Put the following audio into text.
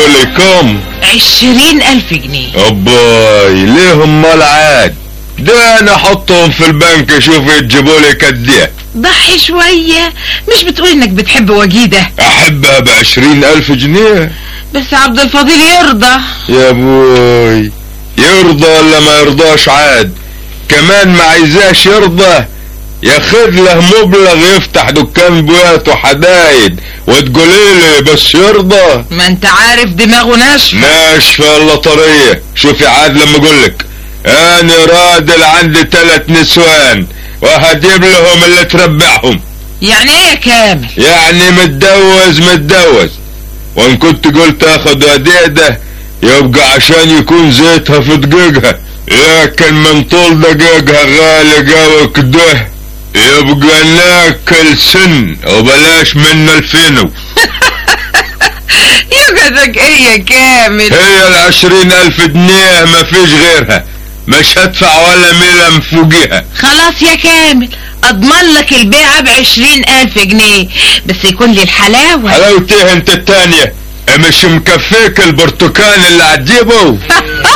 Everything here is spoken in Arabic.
قولي كم؟ 20,000 جنيه. اباي ليه امال عاد؟ ده انا احطهم في البنك اشوف يجيبوا لي كديه. ضحي شوية، مش بتقول انك بتحب وجيدة؟ احبها ب20,000 جنيه. بس عبد الفضيل يرضى. يا ابوي يرضى ولا ما يرضاش عاد؟ كمان ما عايزاش يرضى، ياخد له مبلغ يفتح دكان بوات وحدايد وتقولي لي بس يرضى؟ ما انت عارف دماغه ناشفة. ناشفة ولا طرية؟ شوفي عاد لما اقولك انا راجل عندي 3 نسوان وهجيب لهم اللي تربعهم. يعني ايه يا كامل؟ يعني متجوز، وان كنت قلت اخد وديده يبقى عشان يكون زيتها في دقيقها، لكن من طول دقيقها غالي قوي كده يبقى ناكل سن وبلاش منه الفينو. يوجدك ايه يا كامل؟ هي 20,000 جنيه ما فيش غيرها، مش هدفع ولا ملم فوقها. خلاص يا كامل، اضمن لك البيعة ب20,000 جنيه، بس يكون لي الحلاوة. حلاوتيه انت التانية؟ مش مكفيك البرتقال اللي هتجيبه؟